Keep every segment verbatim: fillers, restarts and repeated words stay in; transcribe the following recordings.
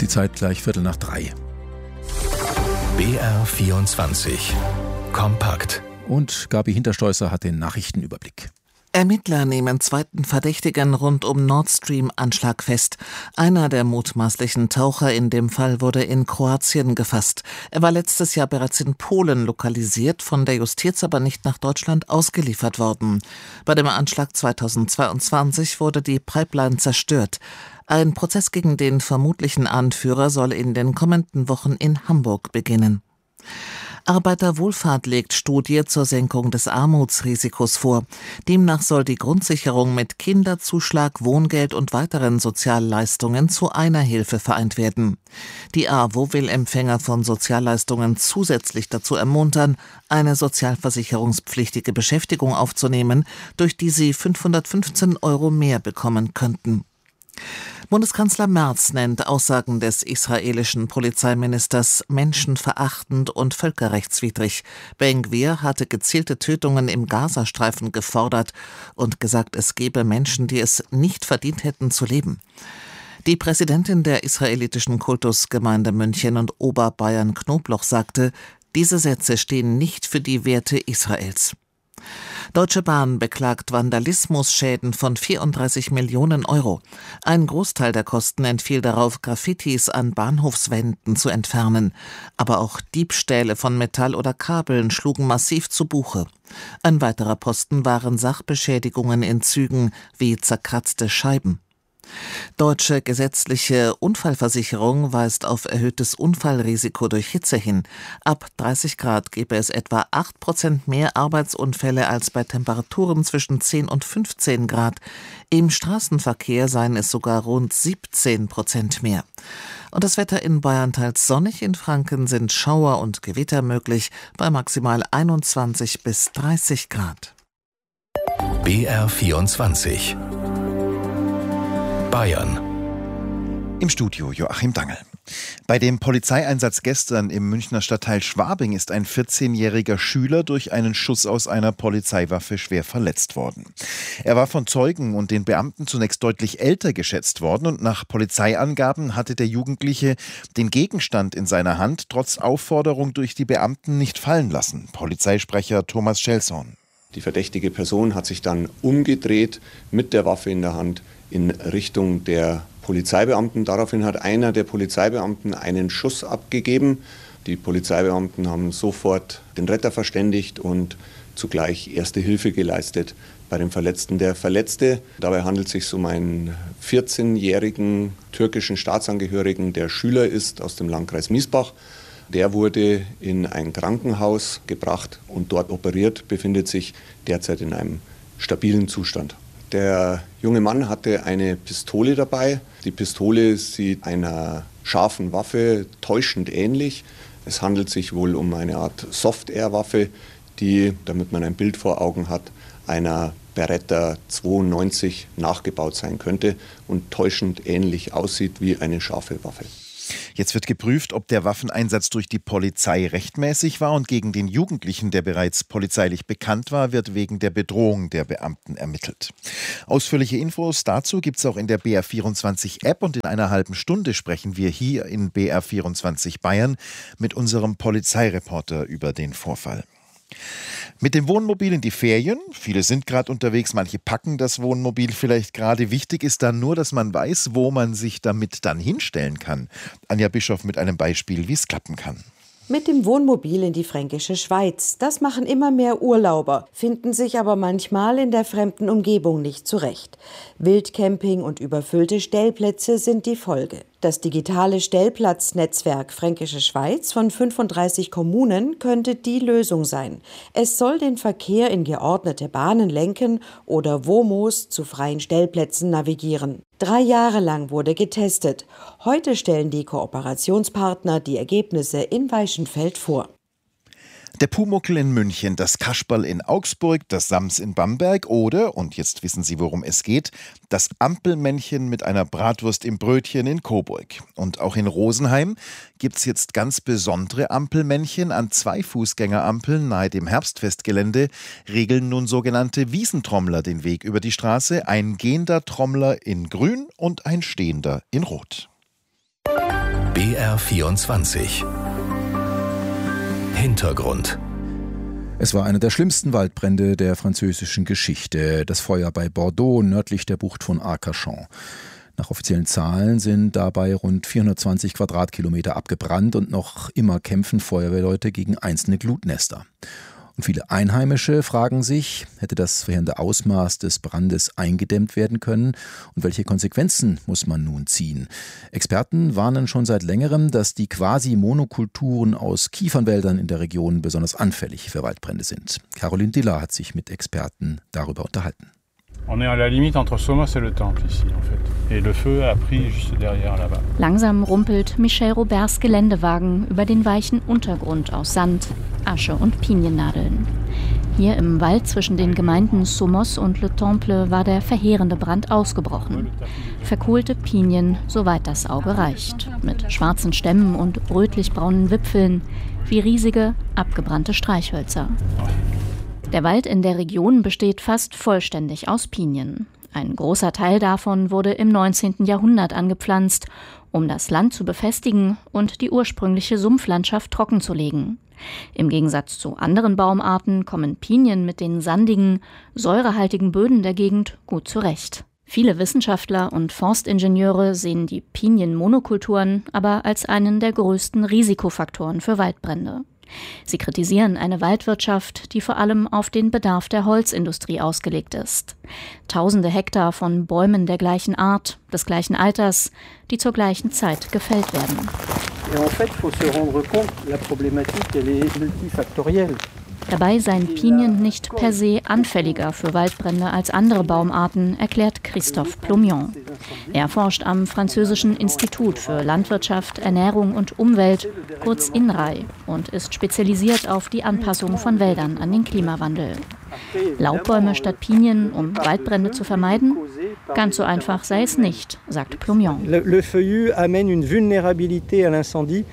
Die Zeit gleich Viertel nach drei. B R vierundzwanzig. Kompakt. Und Gabi Hinterstoisser hat den Nachrichtenüberblick. Ermittler nehmen zweiten Verdächtigen rund um Nord Stream-Anschlag fest. Einer der mutmaßlichen Taucher in dem Fall wurde in Kroatien gefasst. Er war letztes Jahr bereits in Polen lokalisiert, von der Justiz aber nicht nach Deutschland ausgeliefert worden. Bei dem Anschlag zweitausendzweiundzwanzig wurde die Pipeline zerstört. Ein Prozess gegen den vermutlichen Anführer soll in den kommenden Wochen in Hamburg beginnen. Arbeiterwohlfahrt legt Studie zur Senkung des Armutsrisikos vor. Demnach soll die Grundsicherung mit Kinderzuschlag, Wohngeld und weiteren Sozialleistungen zu einer Hilfe vereint werden. Die A W O will Empfänger von Sozialleistungen zusätzlich dazu ermuntern, eine sozialversicherungspflichtige Beschäftigung aufzunehmen, durch die sie fünfhundertfünfzehn Euro mehr bekommen könnten. Bundeskanzler Merz nennt Aussagen des israelischen Polizeiministers menschenverachtend und völkerrechtswidrig. Ben-Gvir hatte gezielte Tötungen im Gazastreifen gefordert und gesagt, es gebe Menschen, die es nicht verdient hätten zu leben. Die Präsidentin der israelitischen Kultusgemeinde München und Oberbayern Knobloch sagte, diese Sätze stehen nicht für die Werte Israels. Deutsche Bahn beklagt Vandalismusschäden von vierunddreißig Millionen Euro. Ein Großteil der Kosten entfiel darauf, Graffitis an Bahnhofswänden zu entfernen. Aber auch Diebstähle von Metall oder Kabeln schlugen massiv zu Buche. Ein weiterer Posten waren Sachbeschädigungen in Zügen wie zerkratzte Scheiben. Deutsche gesetzliche Unfallversicherung weist auf erhöhtes Unfallrisiko durch Hitze hin. Ab dreißig Grad gäbe es etwa acht Prozent mehr Arbeitsunfälle als bei Temperaturen zwischen zehn und fünfzehn Grad. Im Straßenverkehr seien es sogar rund siebzehn Prozent mehr. Und das Wetter in Bayern teils sonnig, in Franken sind Schauer und Gewitter möglich, bei maximal einundzwanzig bis dreißig Grad. B R vierundzwanzig. Bayern. Im Studio Joachim Dangel. Bei dem Polizeieinsatz gestern im Münchner Stadtteil Schwabing ist ein vierzehnjähriger Schüler durch einen Schuss aus einer Polizeiwaffe schwer verletzt worden. Er war von Zeugen und den Beamten zunächst deutlich älter geschätzt worden und nach Polizeiangaben hatte der Jugendliche den Gegenstand in seiner Hand trotz Aufforderung durch die Beamten nicht fallen lassen. Polizeisprecher Thomas Schelson. Die verdächtige Person hat sich dann umgedreht mit der Waffe in der Hand in Richtung der Polizeibeamten. Daraufhin hat einer der Polizeibeamten einen Schuss abgegeben. Die Polizeibeamten haben sofort den Retter verständigt und zugleich erste Hilfe geleistet bei dem Verletzten. Der Verletzte, dabei handelt es sich um einen vierzehnjährigen türkischen Staatsangehörigen, der Schüler ist aus dem Landkreis Miesbach. Der wurde in ein Krankenhaus gebracht und dort operiert, befindet sich derzeit in einem stabilen Zustand. Der junge Mann hatte eine Pistole dabei. Die Pistole sieht einer scharfen Waffe täuschend ähnlich. Es handelt sich wohl um eine Art Soft-Air-Waffe, die, damit man ein Bild vor Augen hat, einer Beretta zweiundneunzig nachgebaut sein könnte und täuschend ähnlich aussieht wie eine scharfe Waffe. Jetzt wird geprüft, ob der Waffeneinsatz durch die Polizei rechtmäßig war und gegen den Jugendlichen, der bereits polizeilich bekannt war, wird wegen der Bedrohung der Beamten ermittelt. Ausführliche Infos dazu gibt es auch in der B R vierundzwanzig App und in einer halben Stunde sprechen wir hier in B R vierundzwanzig Bayern mit unserem Polizeireporter über den Vorfall. Mit dem Wohnmobil in die Ferien. Viele sind gerade unterwegs, manche packen das Wohnmobil vielleicht gerade. Wichtig ist dann nur, dass man weiß, wo man sich damit dann hinstellen kann. Anja Bischof mit einem Beispiel, wie es klappen kann. Mit dem Wohnmobil in die fränkische Schweiz. Das machen immer mehr Urlauber, finden sich aber manchmal in der fremden Umgebung nicht zurecht. Wildcamping und überfüllte Stellplätze sind die Folge. Das digitale Stellplatznetzwerk Fränkische Schweiz von fünfunddreißig Kommunen könnte die Lösung sein. Es soll den Verkehr in geordnete Bahnen lenken oder WOMOs zu freien Stellplätzen navigieren. Drei Jahre lang wurde getestet. Heute stellen die Kooperationspartner die Ergebnisse in Weichenfeld vor. Der Pumuckl in München, das Kasperl in Augsburg, das Sams in Bamberg oder, und jetzt wissen Sie, worum es geht, das Ampelmännchen mit einer Bratwurst im Brötchen in Coburg. Und auch in Rosenheim gibt es jetzt ganz besondere Ampelmännchen. An zwei Fußgängerampeln nahe dem Herbstfestgelände regeln nun sogenannte Wiesentrommler den Weg über die Straße. Ein gehender Trommler in Grün und ein stehender in Rot. B R vierundzwanzig. Hintergrund. Es war einer der schlimmsten Waldbrände der französischen Geschichte, das Feuer bei Bordeaux nördlich der Bucht von Arcachon. Nach offiziellen Zahlen sind dabei rund vierhundertzwanzig Quadratkilometer abgebrannt und noch immer kämpfen Feuerwehrleute gegen einzelne Glutnester. Und viele Einheimische fragen sich, hätte das verheerende Ausmaß des Brandes eingedämmt werden können und welche Konsequenzen muss man nun ziehen? Experten warnen schon seit längerem, dass die Quasi-Monokulturen aus Kiefernwäldern in der Region besonders anfällig für Waldbrände sind. Caroline Diller hat sich mit Experten darüber unterhalten. On est à la limite entre Somos et le Temple ici en fait. Et le feu a pris juste derrière là-bas. Langsam rumpelt Michel Roberts Geländewagen über den weichen Untergrund aus Sand, Asche und Piniennadeln. Hier im Wald zwischen den Gemeinden Somos und Le Temple war der verheerende Brand ausgebrochen. Verkohlte Pinien, soweit das Auge reicht, mit schwarzen Stämmen und rötlich-braunen Wipfeln, wie riesige, abgebrannte Streichhölzer. Der Wald in der Region besteht fast vollständig aus Pinien. Ein großer Teil davon wurde im neunzehnten Jahrhundert angepflanzt, um das Land zu befestigen und die ursprüngliche Sumpflandschaft trockenzulegen. Im Gegensatz zu anderen Baumarten kommen Pinien mit den sandigen, säurehaltigen Böden der Gegend gut zurecht. Viele Wissenschaftler und Forstingenieure sehen die Pinienmonokulturen aber als einen der größten Risikofaktoren für Waldbrände. Sie kritisieren eine Waldwirtschaft, die vor allem auf den Bedarf der Holzindustrie ausgelegt ist. Tausende Hektar von Bäumen der gleichen Art, des gleichen Alters, die zur gleichen Zeit gefällt werden. Dabei seien Pinien nicht per se anfälliger für Waldbrände als andere Baumarten, erklärt Christophe Plomion. Er forscht am französischen Institut für Landwirtschaft, Ernährung und Umwelt, kurz INRAE, und ist spezialisiert auf die Anpassung von Wäldern an den Klimawandel. Laubbäume statt Pinien, um Waldbrände zu vermeiden? Ganz so einfach sei es nicht, sagt Plomion. Le feuillu amène une vulnérabilité à l'incendie.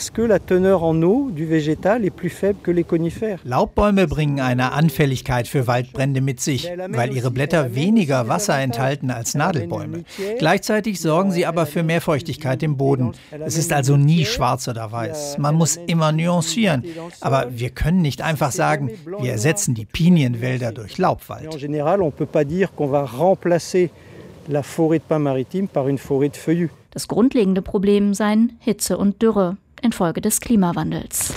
Laubbäume bringen eine Anfälligkeit für Waldbrände mit sich, weil ihre Blätter weniger Wasser enthalten als Nadelbäume. Gleichzeitig sorgen sie aber für mehr Feuchtigkeit im Boden. Es ist also nie schwarz oder weiß. Man muss immer nuancieren. Aber wir können nicht einfach sagen, wir ersetzen die Pinienwälder durch Laubwald. Das grundlegende Problem seien Hitze und Dürre infolge des Klimawandels.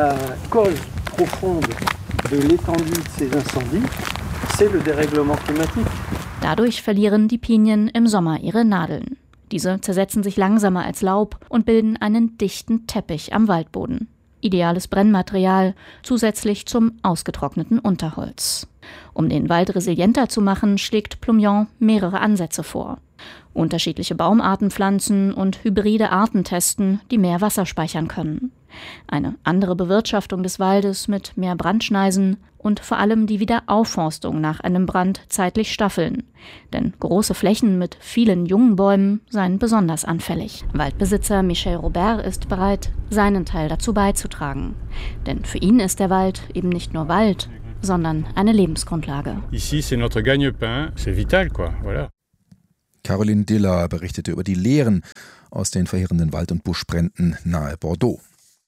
Dadurch verlieren die Pinien im Sommer ihre Nadeln. Diese zersetzen sich langsamer als Laub und bilden einen dichten Teppich am Waldboden. Ideales Brennmaterial, zusätzlich zum ausgetrockneten Unterholz. Um den Wald resilienter zu machen, schlägt Plomion mehrere Ansätze vor. Unterschiedliche Baumarten pflanzen und hybride Arten testen, die mehr Wasser speichern können. Eine andere Bewirtschaftung des Waldes mit mehr Brandschneisen und vor allem die Wiederaufforstung nach einem Brand zeitlich staffeln. Denn große Flächen mit vielen jungen Bäumen seien besonders anfällig. Waldbesitzer Michel Robert ist bereit, seinen Teil dazu beizutragen. Denn für ihn ist der Wald eben nicht nur Wald, sondern eine Lebensgrundlage. Ici c'est notre gagne-pain, c'est vital quoi, voilà. Caroline Diller berichtete über die Lehren aus den verheerenden Wald- und Buschbränden nahe Bordeaux.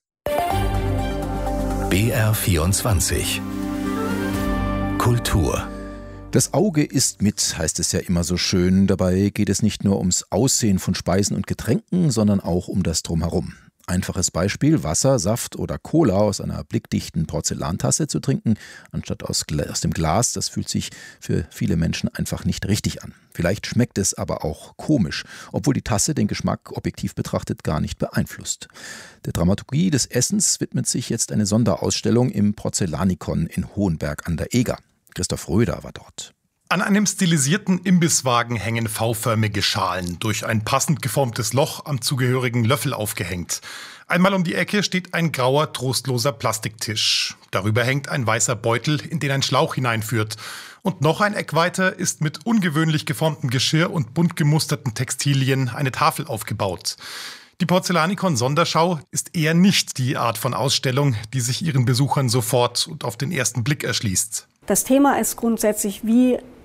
B R vierundzwanzig. Kultur. Das Auge isst mit, heißt es ja immer so schön. Dabei geht es nicht nur ums Aussehen von Speisen und Getränken, sondern auch um das Drumherum. Einfaches Beispiel: Wasser, Saft oder Cola aus einer blickdichten Porzellantasse zu trinken, anstatt aus, aus dem Glas, das fühlt sich für viele Menschen einfach nicht richtig an. Vielleicht schmeckt es aber auch komisch, obwohl die Tasse den Geschmack objektiv betrachtet gar nicht beeinflusst. Der Dramaturgie des Essens widmet sich jetzt eine Sonderausstellung im Porzellanikon in Hohenberg an der Eger. Christoph Röder war dort. An einem stilisierten Imbisswagen hängen V-förmige Schalen, durch ein passend geformtes Loch am zugehörigen Löffel aufgehängt. Einmal um die Ecke steht ein grauer, trostloser Plastiktisch. Darüber hängt ein weißer Beutel, in den ein Schlauch hineinführt. Und noch ein Eck weiter ist mit ungewöhnlich geformtem Geschirr und bunt gemusterten Textilien eine Tafel aufgebaut. Die Porzellanikon-Sonderschau ist eher nicht die Art von Ausstellung, die sich ihren Besuchern sofort und auf den ersten Blick erschließt. Das Thema ist grundsätzlich, wie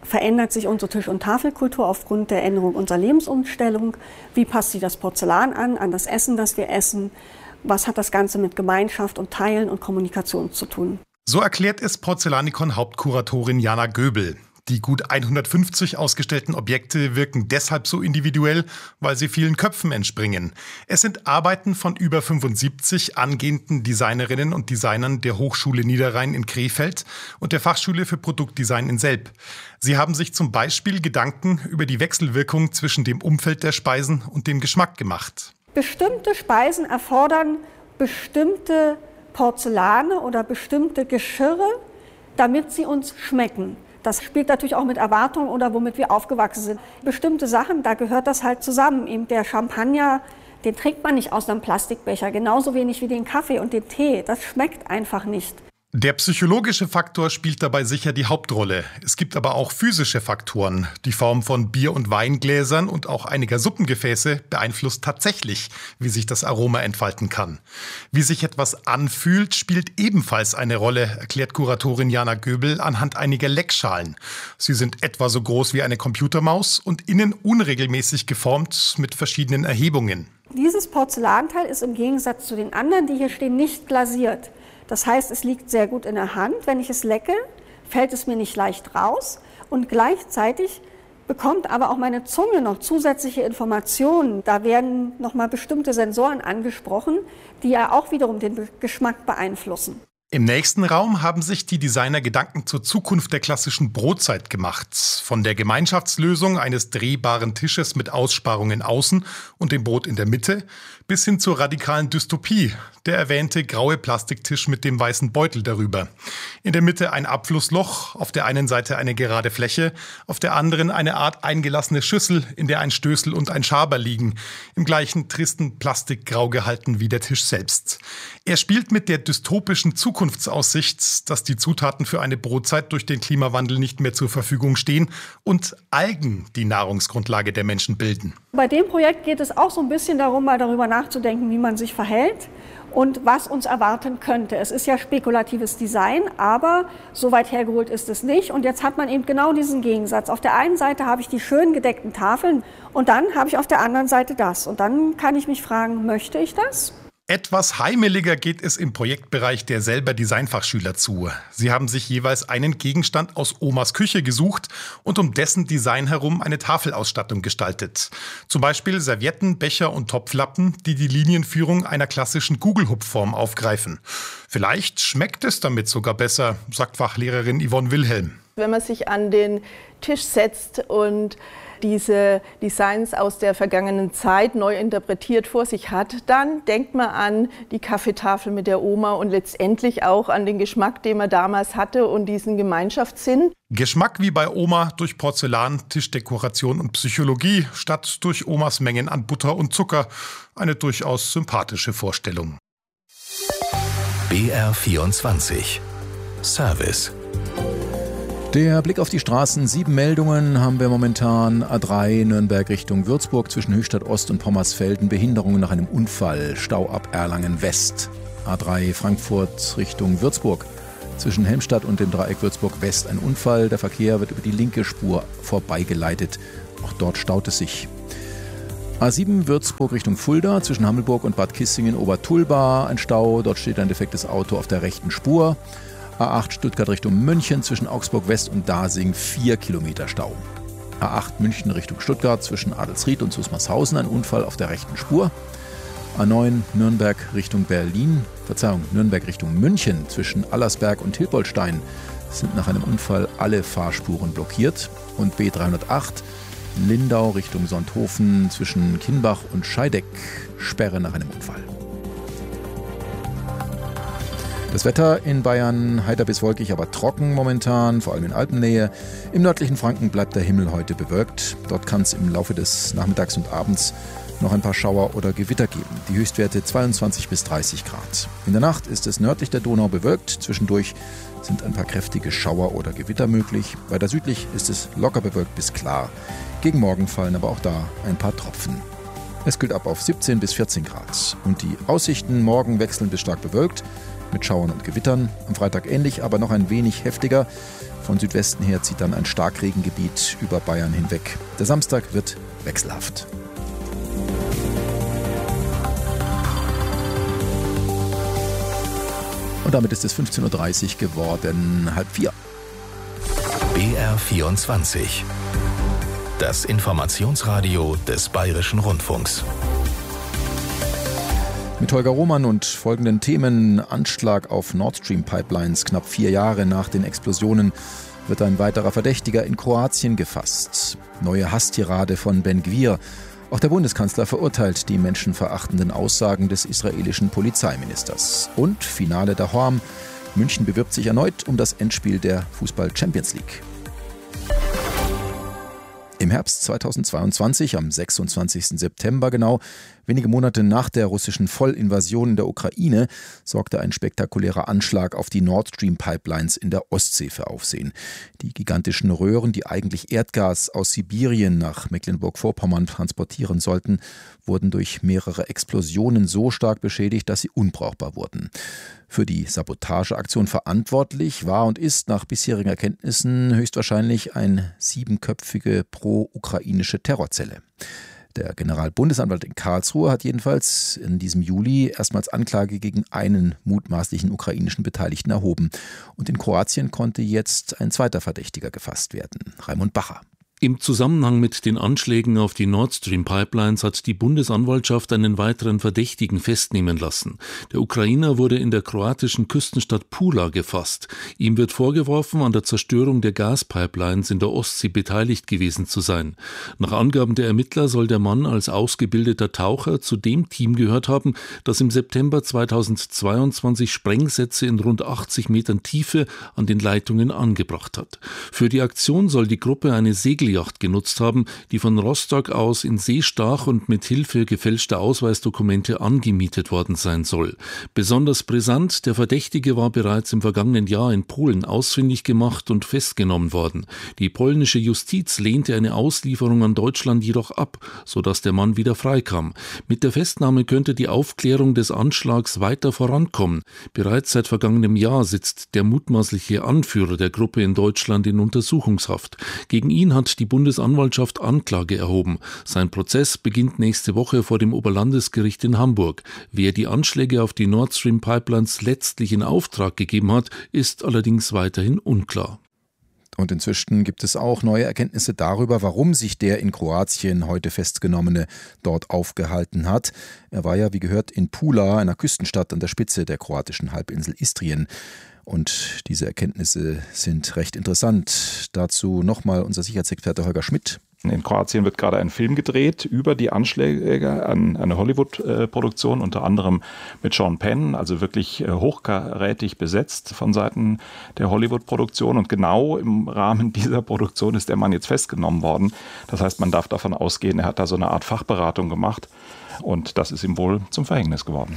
verändert sich unsere Tisch- und Tafelkultur aufgrund der Änderung unserer Lebensumstellung? Wie passt sich das Porzellan an, an das Essen, das wir essen? Was hat das Ganze mit Gemeinschaft und Teilen und Kommunikation zu tun? So erklärt es Porzellanikon-Hauptkuratorin Jana Göbel. Die gut hundertfünfzig ausgestellten Objekte wirken deshalb so individuell, weil sie vielen Köpfen entspringen. Es sind Arbeiten von über fünfundsiebzig angehenden Designerinnen und Designern der Hochschule Niederrhein in Krefeld und der Fachschule für Produktdesign in Selb. Sie haben sich zum Beispiel Gedanken über die Wechselwirkung zwischen dem Umfeld der Speisen und dem Geschmack gemacht. Bestimmte Speisen erfordern bestimmte Porzellane oder bestimmte Geschirre, damit sie uns schmecken. Das spielt natürlich auch mit Erwartungen oder womit wir aufgewachsen sind. Bestimmte Sachen, da gehört das halt zusammen. Eben der Champagner, den trinkt man nicht aus einem Plastikbecher, genauso wenig wie den Kaffee und den Tee. Das schmeckt einfach nicht. Der psychologische Faktor spielt dabei sicher die Hauptrolle. Es gibt aber auch physische Faktoren. Die Form von Bier- und Weingläsern und auch einiger Suppengefäße beeinflusst tatsächlich, wie sich das Aroma entfalten kann. Wie sich etwas anfühlt, spielt ebenfalls eine Rolle, erklärt Kuratorin Jana Göbel anhand einiger Leckschalen. Sie sind etwa so groß wie eine Computermaus und innen unregelmäßig geformt mit verschiedenen Erhebungen. Dieses Porzellanteil ist im Gegensatz zu den anderen, die hier stehen, nicht glasiert. Das heißt, es liegt sehr gut in der Hand. Wenn ich es lecke, fällt es mir nicht leicht raus. Und gleichzeitig bekommt aber auch meine Zunge noch zusätzliche Informationen. Da werden nochmal bestimmte Sensoren angesprochen, die ja auch wiederum den Geschmack beeinflussen. Im nächsten Raum haben sich die Designer Gedanken zur Zukunft der klassischen Brotzeit gemacht. Von der Gemeinschaftslösung eines drehbaren Tisches mit Aussparungen außen und dem Brot in der Mitte bis hin zur radikalen Dystopie, der erwähnte graue Plastiktisch mit dem weißen Beutel darüber. In der Mitte ein Abflussloch, auf der einen Seite eine gerade Fläche, auf der anderen eine Art eingelassene Schüssel, in der ein Stößel und ein Schaber liegen, im gleichen tristen Plastikgrau gehalten wie der Tisch selbst. Er spielt mit der dystopischen Zukunftsaussicht, dass die Zutaten für eine Brotzeit durch den Klimawandel nicht mehr zur Verfügung stehen und Algen die Nahrungsgrundlage der Menschen bilden. Bei dem Projekt geht es auch so ein bisschen darum, mal darüber nachzudenken, wie man sich verhält und was uns erwarten könnte. Es ist ja spekulatives Design, aber so weit hergeholt ist es nicht. Und jetzt hat man eben genau diesen Gegensatz. Auf der einen Seite habe ich die schön gedeckten Tafeln und dann habe ich auf der anderen Seite das. Und dann kann ich mich fragen, möchte ich das? Etwas heimeliger geht es im Projektbereich der Selber Designfachschüler zu. Sie haben sich jeweils einen Gegenstand aus Omas Küche gesucht und um dessen Design herum eine Tafelausstattung gestaltet. Zum Beispiel Servietten, Becher und Topflappen, die die Linienführung einer klassischen Gugelhupfform aufgreifen. Vielleicht schmeckt es damit sogar besser, sagt Fachlehrerin Yvonne Wilhelm. Wenn man sich an den Tisch setzt und diese Designs aus der vergangenen Zeit neu interpretiert vor sich hat, dann denkt man an die Kaffeetafel mit der Oma und letztendlich auch an den Geschmack, den man damals hatte und diesen Gemeinschaftssinn. Geschmack wie bei Oma durch Porzellan, Tischdekoration und Psychologie statt durch Omas Mengen an Butter und Zucker. Eine durchaus sympathische Vorstellung. B R vierundzwanzig Service. Der Blick auf die Straßen, sieben Meldungen haben wir momentan. A drei Nürnberg Richtung Würzburg zwischen Höchstadt Ost und Pommersfelden. Behinderungen nach einem Unfall. Stau ab Erlangen West. A drei Frankfurt Richtung Würzburg. Zwischen Helmstadt und dem Dreieck Würzburg West ein Unfall. Der Verkehr wird über die linke Spur vorbeigeleitet. Auch dort staut es sich. A sieben Würzburg Richtung Fulda. Zwischen Hammelburg und Bad Kissingen Obertulba ein Stau. Dort steht ein defektes Auto auf der rechten Spur. A acht Stuttgart Richtung München zwischen Augsburg West und Dasing vier Kilometer Stau. A acht München Richtung Stuttgart zwischen Adelsried und Susmarshausen ein Unfall auf der rechten Spur. A neun Nürnberg Richtung Berlin, Verzeihung, Nürnberg Richtung München zwischen Allersberg und Hilpoltstein sind nach einem Unfall alle Fahrspuren blockiert. Und B dreihundertacht Lindau Richtung Sonthofen zwischen Kienbach und Scheideck Sperre nach einem Unfall. Das Wetter in Bayern heiter bis wolkig, aber trocken momentan, vor allem in Alpennähe. Im nördlichen Franken bleibt der Himmel heute bewölkt. Dort kann es im Laufe des Nachmittags und Abends noch ein paar Schauer oder Gewitter geben. Die Höchstwerte zweiundzwanzig bis dreißig Grad. In der Nacht ist es nördlich der Donau bewölkt. Zwischendurch sind ein paar kräftige Schauer oder Gewitter möglich. Weiter südlich ist es locker bewölkt bis klar. Gegen Morgen fallen aber auch da ein paar Tropfen. Es kühlt ab auf siebzehn bis vierzehn Grad. Und die Aussichten morgen wechseln bis stark bewölkt. mit Schauern und Gewittern. Am Freitag ähnlich, aber noch ein wenig heftiger. Von Südwesten her zieht dann ein Starkregengebiet über Bayern hinweg. Der Samstag wird wechselhaft. Und damit ist es fünfzehn Uhr dreißig geworden, halb vier. B R vierundzwanzig. Das Informationsradio des Bayerischen Rundfunks. Mit Holger Roman und folgenden Themen: Anschlag auf Nord Stream Pipelines. Knapp vier Jahre nach den Explosionen wird ein weiterer Verdächtiger in Kroatien gefasst. Neue Hasstirade von Ben-Gvir. Auch der Bundeskanzler verurteilt die menschenverachtenden Aussagen des israelischen Polizeiministers. Und Finale der Horm. München bewirbt sich erneut um das Endspiel der Fußball-Champions League. Im Herbst zweitausendzweiundzwanzig, am sechsundzwanzigsten September genau, wenige Monate nach der russischen Vollinvasion in der Ukraine, sorgte ein spektakulärer Anschlag auf die Nord Stream Pipelines in der Ostsee für Aufsehen. Die gigantischen Röhren, die eigentlich Erdgas aus Sibirien nach Mecklenburg-Vorpommern transportieren sollten, wurden durch mehrere Explosionen so stark beschädigt, dass sie unbrauchbar wurden. Für die Sabotageaktion verantwortlich war und ist nach bisherigen Erkenntnissen höchstwahrscheinlich eine siebenköpfige pro-ukrainische Terrorzelle. Der Generalbundesanwalt in Karlsruhe hat jedenfalls in diesem Juli erstmals Anklage gegen einen mutmaßlichen ukrainischen Beteiligten erhoben. Und in Kroatien konnte jetzt ein zweiter Verdächtiger gefasst werden, Raimund Bacher. Im Zusammenhang mit den Anschlägen auf die Nord Stream Pipelines hat die Bundesanwaltschaft einen weiteren Verdächtigen festnehmen lassen. Der Ukrainer wurde in der kroatischen Küstenstadt Pula gefasst. Ihm wird vorgeworfen, an der Zerstörung der Gaspipelines in der Ostsee beteiligt gewesen zu sein. Nach Angaben der Ermittler soll der Mann als ausgebildeter Taucher zu dem Team gehört haben, das im September zweitausendzweiundzwanzig Sprengsätze in rund achtzig Metern Tiefe an den Leitungen angebracht hat. Für die Aktion soll die Gruppe eine Segel Yacht genutzt haben, die von Rostock aus in See stach und mit Hilfe gefälschter Ausweisdokumente angemietet worden sein soll. Besonders brisant: Der Verdächtige war bereits im vergangenen Jahr in Polen ausfindig gemacht und festgenommen worden. Die polnische Justiz lehnte eine Auslieferung an Deutschland jedoch ab, sodass der Mann wieder freikam. Mit der Festnahme könnte die Aufklärung des Anschlags weiter vorankommen. Bereits seit vergangenem Jahr sitzt der mutmaßliche Anführer der Gruppe in Deutschland in Untersuchungshaft. Gegen ihn hat die Die Bundesanwaltschaft Anklage erhoben. Sein Prozess beginnt nächste Woche vor dem Oberlandesgericht in Hamburg. Wer die Anschläge auf die Nord Stream Pipelines letztlich in Auftrag gegeben hat, ist allerdings weiterhin unklar. Und inzwischen gibt es auch neue Erkenntnisse darüber, warum sich der in Kroatien heute Festgenommene dort aufgehalten hat. Er war ja, wie gehört, in Pula, einer Küstenstadt an der Spitze der kroatischen Halbinsel Istrien. Und diese Erkenntnisse sind recht interessant. Dazu nochmal unser Sicherheitsexperte Holger Schmidt. In Kroatien wird gerade ein Film gedreht über die Anschläge an eine Hollywood-Produktion, unter anderem mit Sean Penn, also wirklich hochkarätig besetzt von Seiten der Hollywood-Produktion. Und genau im Rahmen dieser Produktion ist der Mann jetzt festgenommen worden. Das heißt, man darf davon ausgehen, er hat da so eine Art Fachberatung gemacht und das ist ihm wohl zum Verhängnis geworden.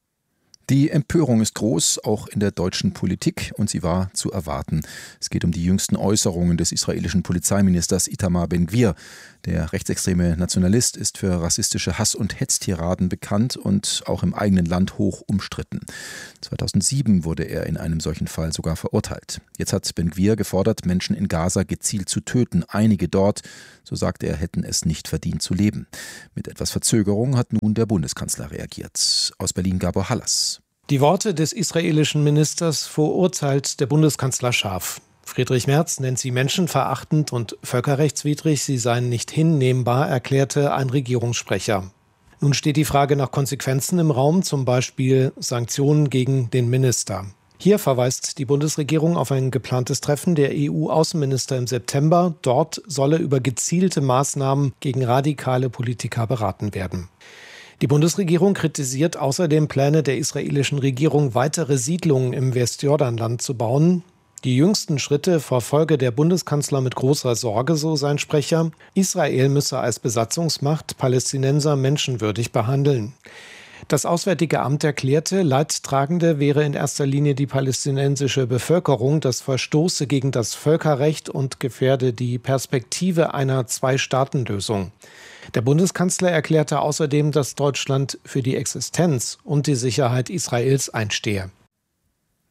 Die Empörung ist groß, auch in der deutschen Politik, und sie war zu erwarten. Es geht um die jüngsten Äußerungen des israelischen Polizeiministers Itamar Ben-Gvir. Der rechtsextreme Nationalist ist für rassistische Hass- und Hetztiraden bekannt und auch im eigenen Land hoch umstritten. zweitausendsieben wurde er in einem solchen Fall sogar verurteilt. Jetzt hat Ben-Gvir gefordert, Menschen in Gaza gezielt zu töten. Einige dort, so sagte er, hätten es nicht verdient zu leben. Mit etwas Verzögerung hat nun der Bundeskanzler reagiert. Aus Berlin Gabor Hallas. Die Worte des israelischen Ministers verurteilt der Bundeskanzler scharf. Friedrich Merz nennt sie menschenverachtend und völkerrechtswidrig, sie seien nicht hinnehmbar, erklärte ein Regierungssprecher. Nun steht die Frage nach Konsequenzen im Raum, zum Beispiel Sanktionen gegen den Minister. Hier verweist die Bundesregierung auf ein geplantes Treffen der E U-Außenminister im September. Dort solle über gezielte Maßnahmen gegen radikale Politiker beraten werden. Die Bundesregierung kritisiert außerdem Pläne der israelischen Regierung, weitere Siedlungen im Westjordanland zu bauen. Die jüngsten Schritte verfolge der Bundeskanzler mit großer Sorge, so sein Sprecher. Israel müsse als Besatzungsmacht Palästinenser menschenwürdig behandeln. Das Auswärtige Amt erklärte, Leidtragende wäre in erster Linie die palästinensische Bevölkerung. Das verstoße gegen das Völkerrecht und gefährde die Perspektive einer Zwei-Staaten-Lösung. Der Bundeskanzler erklärte außerdem, dass Deutschland für die Existenz und die Sicherheit Israels einstehe.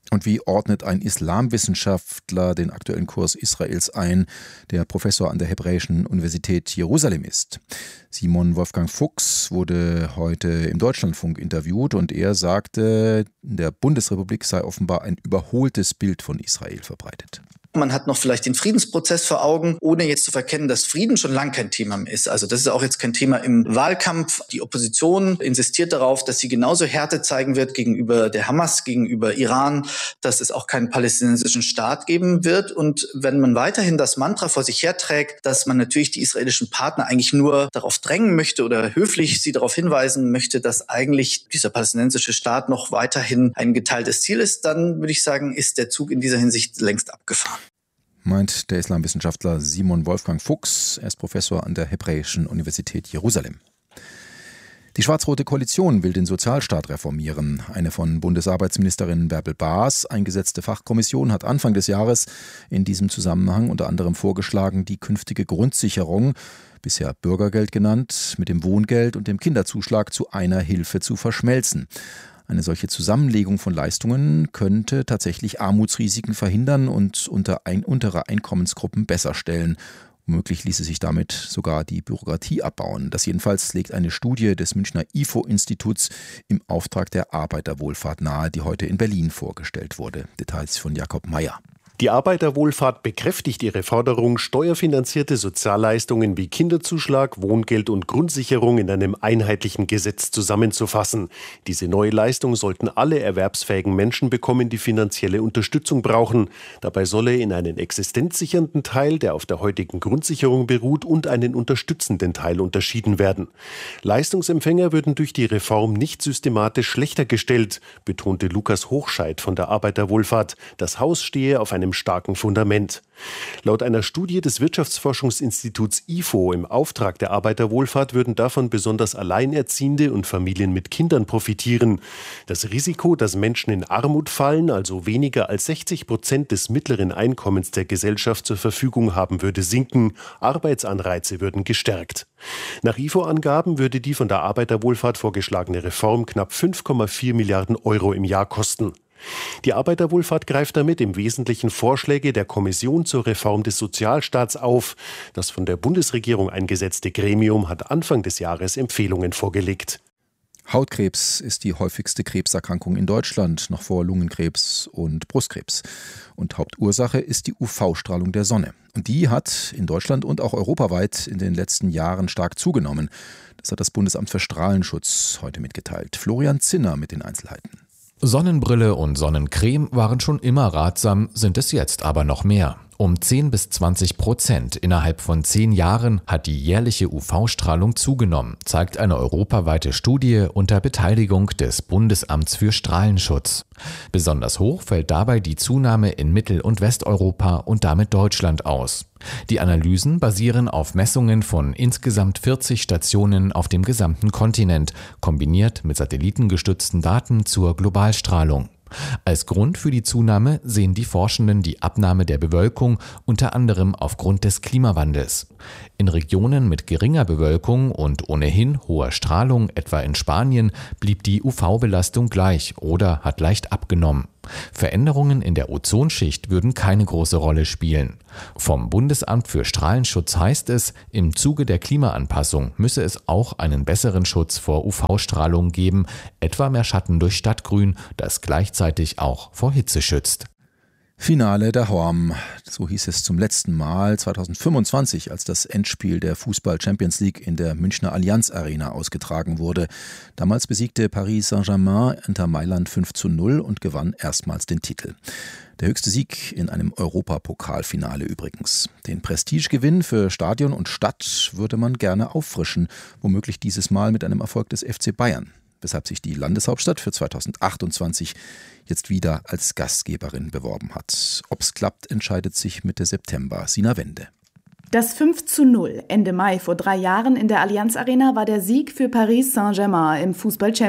Und wie ordnet ein Islamwissenschaftler den aktuellen Kurs Israels ein, der Professor an der Hebräischen Universität Jerusalem ist? Simon Wolfgang Fuchs wurde heute im Deutschlandfunk interviewt und er sagte, in der Bundesrepublik sei offenbar ein überholtes Bild von Israel verbreitet. Man hat noch vielleicht den Friedensprozess vor Augen, ohne jetzt zu verkennen, dass Frieden schon lange kein Thema mehr ist. Also das ist auch jetzt kein Thema im Wahlkampf. Die Opposition insistiert darauf, dass sie genauso Härte zeigen wird gegenüber der Hamas, gegenüber Iran, dass es auch keinen palästinensischen Staat geben wird. Und wenn man weiterhin das Mantra vor sich herträgt, dass man natürlich die israelischen Partner eigentlich nur darauf drängen möchte oder höflich sie darauf hinweisen möchte, dass eigentlich dieser palästinensische Staat noch weiterhin ein geteiltes Ziel ist, dann würde ich sagen, ist der Zug in dieser Hinsicht längst abgefahren. Meint der Islamwissenschaftler Simon Wolfgang Fuchs. Er ist Professor an der Hebräischen Universität Jerusalem. Die schwarz-rote Koalition will den Sozialstaat reformieren. Eine von Bundesarbeitsministerin Bärbel Baas eingesetzte Fachkommission hat Anfang des Jahres in diesem Zusammenhang unter anderem vorgeschlagen, die künftige Grundsicherung, bisher Bürgergeld genannt, mit dem Wohngeld und dem Kinderzuschlag zu einer Hilfe zu verschmelzen. Eine solche Zusammenlegung von Leistungen könnte tatsächlich Armutsrisiken verhindern und unter ein, untere Einkommensgruppen besser stellen. Womöglich ließe sich damit sogar die Bürokratie abbauen. Das jedenfalls legt eine Studie des Münchner I F O-Instituts im Auftrag der Arbeiterwohlfahrt nahe, die heute in Berlin vorgestellt wurde. Details von Jakob Meyer. Die Arbeiterwohlfahrt bekräftigt ihre Forderung, steuerfinanzierte Sozialleistungen wie Kinderzuschlag, Wohngeld und Grundsicherung in einem einheitlichen Gesetz zusammenzufassen. Diese neue Leistung sollten alle erwerbsfähigen Menschen bekommen, die finanzielle Unterstützung brauchen. Dabei solle in einen existenzsichernden Teil, der auf der heutigen Grundsicherung beruht, und einen unterstützenden Teil unterschieden werden. Leistungsempfänger würden durch die Reform nicht systematisch schlechter gestellt, betonte Lukas Hochscheid von der Arbeiterwohlfahrt. Das Haus stehe auf einem starken Fundament. Laut einer Studie des Wirtschaftsforschungsinstituts I F O im Auftrag der Arbeiterwohlfahrt würden davon besonders Alleinerziehende und Familien mit Kindern profitieren. Das Risiko, dass Menschen in Armut fallen, also weniger als sechzig Prozent des mittleren Einkommens der Gesellschaft zur Verfügung haben, würde sinken. Arbeitsanreize würden gestärkt. Nach I F O-Angaben würde die von der Arbeiterwohlfahrt vorgeschlagene Reform knapp fünf Komma vier Milliarden Euro im Jahr kosten. Die Arbeiterwohlfahrt greift damit im Wesentlichen Vorschläge der Kommission zur Reform des Sozialstaats auf. Das von der Bundesregierung eingesetzte Gremium hat Anfang des Jahres Empfehlungen vorgelegt. Hautkrebs ist die häufigste Krebserkrankung in Deutschland, noch vor Lungenkrebs und Brustkrebs. Und Hauptursache ist die U V-Strahlung der Sonne. Und die hat in Deutschland und auch europaweit in den letzten Jahren stark zugenommen. Das hat das Bundesamt für Strahlenschutz heute mitgeteilt. Florian Zinner mit den Einzelheiten. Sonnenbrille und Sonnencreme waren schon immer ratsam, sind es jetzt aber noch mehr. Um zehn bis zwanzig Prozent innerhalb von zehn Jahren hat die jährliche U V-Strahlung zugenommen, zeigt eine europaweite Studie unter Beteiligung des Bundesamts für Strahlenschutz. Besonders hoch fällt dabei die Zunahme in Mittel- und Westeuropa und damit Deutschland aus. Die Analysen basieren auf Messungen von insgesamt vierzig Stationen auf dem gesamten Kontinent, kombiniert mit satellitengestützten Daten zur Globalstrahlung. Als Grund für die Zunahme sehen die Forschenden die Abnahme der Bewölkung, unter anderem aufgrund des Klimawandels. In Regionen mit geringer Bewölkung und ohnehin hoher Strahlung, etwa in Spanien, blieb die U V-Belastung gleich oder hat leicht abgenommen. Veränderungen in der Ozonschicht würden keine große Rolle spielen. Vom Bundesamt für Strahlenschutz heißt es, im Zuge der Klimaanpassung müsse es auch einen besseren Schutz vor U V-Strahlung geben, etwa mehr Schatten durch Stadtgrün, das gleichzeitig auch vor Hitze schützt. Finale der Horm, so hieß es zum letzten Mal zweitausendfünfundzwanzig, als das Endspiel der Fußball-Champions League in der Münchner Allianz Arena ausgetragen wurde. Damals besiegte Paris Saint-Germain Inter Mailand fünf zu null und gewann erstmals den Titel. Der höchste Sieg in einem Europapokalfinale übrigens. Den Prestigegewinn für Stadion und Stadt würde man gerne auffrischen, womöglich dieses Mal mit einem Erfolg des F C Bayern, weshalb sich die Landeshauptstadt für zweitausendachtundzwanzig jetzt wieder als Gastgeberin beworben hat. Ob es klappt, entscheidet sich Mitte September. Sina Wende. Das fünf zu null Ende Mai vor drei Jahren in der Allianz Arena war der Sieg für Paris Saint-Germain im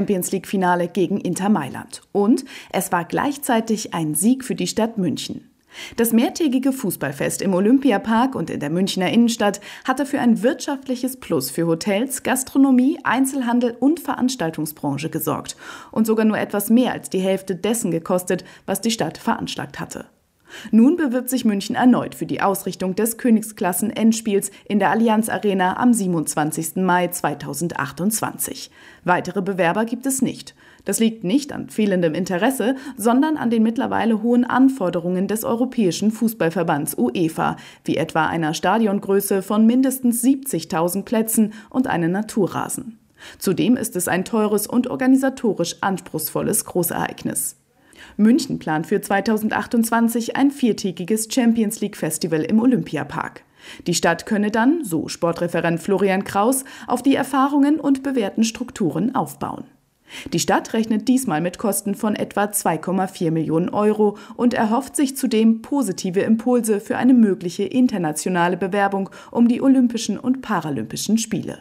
Fußball-Champions-League-Finale gegen Inter Mailand. Und es war gleichzeitig ein Sieg für die Stadt München. Das mehrtägige Fußballfest im Olympiapark und in der Münchner Innenstadt hatte für ein wirtschaftliches Plus für Hotels, Gastronomie, Einzelhandel und Veranstaltungsbranche gesorgt und sogar nur etwas mehr als die Hälfte dessen gekostet, was die Stadt veranschlagt hatte. Nun bewirbt sich München erneut für die Ausrichtung des Königsklassen-Endspiels in der Allianz Arena am siebenundzwanzigsten Mai zweitausendachtundzwanzig. Weitere Bewerber gibt es nicht. Das liegt nicht an fehlendem Interesse, sondern an den mittlerweile hohen Anforderungen des Europäischen Fußballverbands UEFA, wie etwa einer Stadiongröße von mindestens siebzigtausend Plätzen und einem Naturrasen. Zudem ist es ein teures und organisatorisch anspruchsvolles Großereignis. München plant für zweitausendachtundzwanzig ein viertägiges Champions League Festival im Olympiapark. Die Stadt könne dann, so Sportreferent Florian Kraus, auf die Erfahrungen und bewährten Strukturen aufbauen. Die Stadt rechnet diesmal mit Kosten von etwa zwei Komma vier Millionen Euro und erhofft sich zudem positive Impulse für eine mögliche internationale Bewerbung um die Olympischen und Paralympischen Spiele.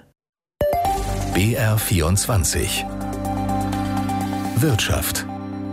B R vierundzwanzig Wirtschaft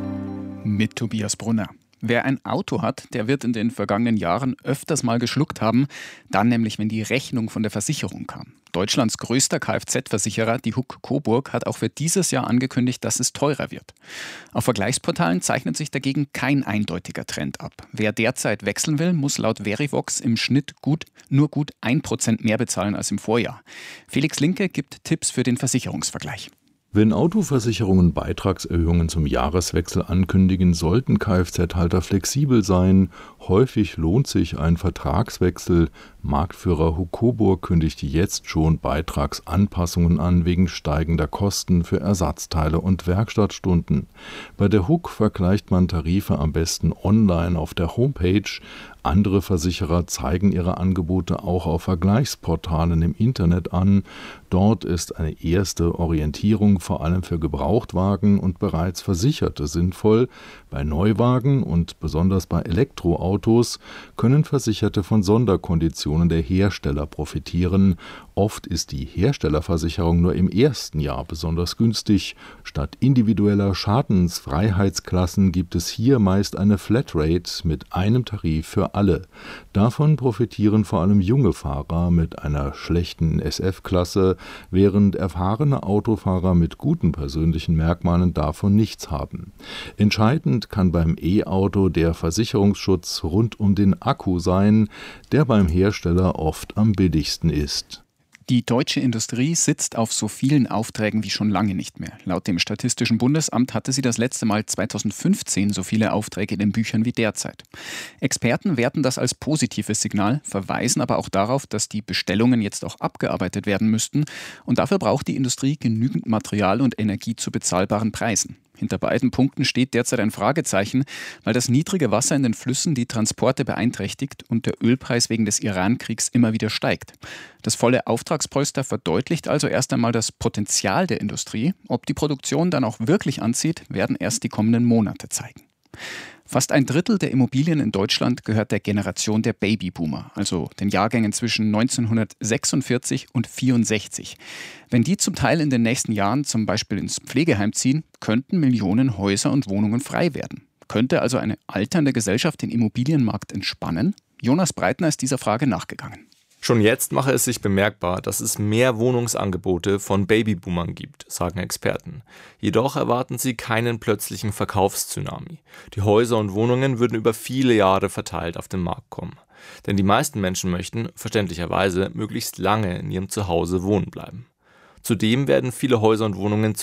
mit Tobias Brunner. Wer ein Auto hat, der wird in den vergangenen Jahren öfters mal geschluckt haben, dann nämlich, wenn die Rechnung von der Versicherung kam. Deutschlands größter Kfz-Versicherer, die H U K Coburg, hat auch für dieses Jahr angekündigt, dass es teurer wird. Auf Vergleichsportalen zeichnet sich dagegen kein eindeutiger Trend ab. Wer derzeit wechseln will, muss laut Verivox im Schnitt gut, nur gut ein Prozent mehr bezahlen als im Vorjahr. Felix Linke gibt Tipps für den Versicherungsvergleich. Wenn Autoversicherungen Beitragserhöhungen zum Jahreswechsel ankündigen, sollten Kfz-Halter flexibel sein. Häufig lohnt sich ein Vertragswechsel. Marktführer H U K Coburg kündigte jetzt schon Beitragsanpassungen an wegen steigender Kosten für Ersatzteile und Werkstattstunden. Bei der H U K vergleicht man Tarife am besten online auf der Homepage. Andere Versicherer zeigen ihre Angebote auch auf Vergleichsportalen im Internet an. Dort ist eine erste Orientierung vor allem für Gebrauchtwagen und bereits Versicherte sinnvoll. Bei Neuwagen und besonders bei Elektroautos können Versicherte von Sonderkonditionen der Hersteller profitieren. Oft ist die Herstellerversicherung nur im ersten Jahr besonders günstig. Statt individueller Schadensfreiheitsklassen gibt es hier meist eine Flatrate mit einem Tarif für alle. Davon profitieren vor allem junge Fahrer mit einer schlechten S F-Klasse, während erfahrene Autofahrer mit guten persönlichen Merkmalen davon nichts haben. Entscheidend kann beim E-Auto der Versicherungsschutz rund um den Akku sein, der beim Hersteller oft am billigsten ist. Die deutsche Industrie sitzt auf so vielen Aufträgen wie schon lange nicht mehr. Laut dem Statistischen Bundesamt hatte sie das letzte Mal zweitausendfünfzehn so viele Aufträge in den Büchern wie derzeit. Experten werten das als positives Signal, verweisen aber auch darauf, dass die Bestellungen jetzt auch abgearbeitet werden müssten. Und dafür braucht die Industrie genügend Material und Energie zu bezahlbaren Preisen. Hinter beiden Punkten steht derzeit ein Fragezeichen, weil das niedrige Wasser in den Flüssen die Transporte beeinträchtigt und der Ölpreis wegen des Iran-Kriegs immer wieder steigt. Das volle Auftragspolster verdeutlicht also erst einmal das Potenzial der Industrie. Ob die Produktion dann auch wirklich anzieht, werden erst die kommenden Monate zeigen. Fast ein Drittel der Immobilien in Deutschland gehört der Generation der Babyboomer, also den Jahrgängen zwischen neunzehnhundertsechsundvierzig und vierundsechzig. Wenn die zum Teil in den nächsten Jahren zum Beispiel ins Pflegeheim ziehen, könnten Millionen Häuser und Wohnungen frei werden. Könnte also eine alternde Gesellschaft den Immobilienmarkt entspannen? Jonas Breitner ist dieser Frage nachgegangen. Schon jetzt mache es sich bemerkbar, dass es mehr Wohnungsangebote von Babyboomern gibt, sagen Experten. Jedoch erwarten sie keinen plötzlichen Verkaufstsunami. Die Häuser und Wohnungen würden über viele Jahre verteilt auf den Markt kommen. Denn die meisten Menschen möchten, verständlicherweise, möglichst lange in ihrem Zuhause wohnen bleiben. Zudem werden viele Häuser und Wohnungen